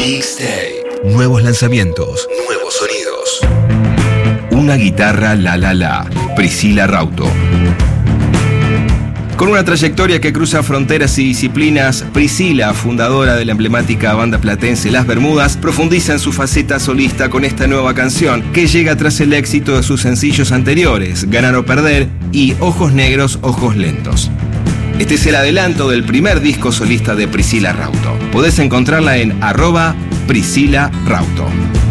Mixtape. Nuevos lanzamientos. Nuevos sonidos. Una guitarra la. Priscila Rauto. Con una trayectoria que cruza fronteras y disciplinas, Priscila, fundadora de la emblemática banda platense Las Bermudas, profundiza en su faceta solista con esta nueva canción, que llega tras el éxito de sus sencillos anteriores, Ganar o Perder y Ojos Negros, Ojos Lentos. Este es el adelanto del primer disco solista de Priscila Rauto. Podés encontrarla en @Priscila Rauto.